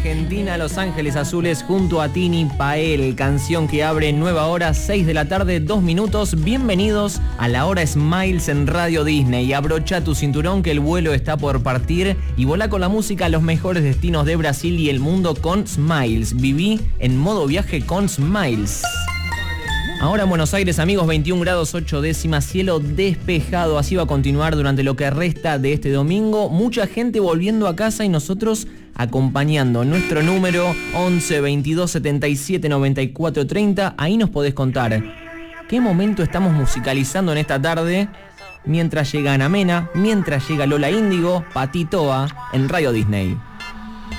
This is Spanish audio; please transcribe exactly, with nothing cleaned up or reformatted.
Argentina, Los Ángeles Azules junto a Tini Pael, canción que abre nueva hora, seis de la tarde, dos minutos. Bienvenidos a la hora Smiles en Radio Disney. Abrocha tu cinturón que el vuelo está por partir y volá con la música a los mejores destinos de Brasil y el mundo con Smiles. Viví en modo viaje con Smiles. Ahora en Buenos Aires, amigos, veintiún grados ocho décimas, cielo despejado. Así va a continuar durante lo que resta de este domingo. Mucha gente volviendo a casa y nosotros acompañando. Nuestro número once veintidós setenta y siete noventa y cuatro treinta. Ahí nos podés contar qué momento estamos musicalizando en esta tarde. Mientras llega Ana Mena, mientras llega Lola Índigo, Patitoa en Radio Disney.